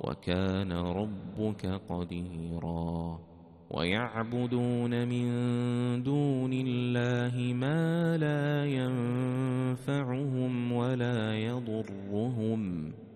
وكان ربك قديرا ويعبدون من دون الله ما لا ينفعهم ولا يضرهم